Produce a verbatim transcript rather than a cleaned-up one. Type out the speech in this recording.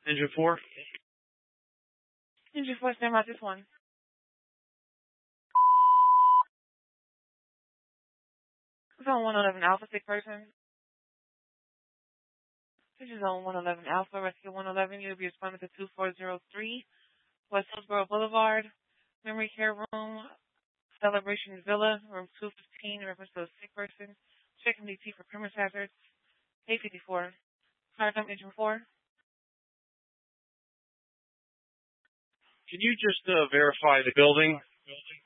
Engine four. Engine four, stand by this one. Zone one eleven Alpha, sick person. This is Zone one eleven Alpha, Rescue one eleven. You'll be responding to two four zero three, West Hillsborough Boulevard, Memory Care Room, Celebration Villa, room two fifteen, in reference to a sick person. Checking D T for premise hazards. eight fifty-four. Fire time, engine four. Can you just uh, verify the building?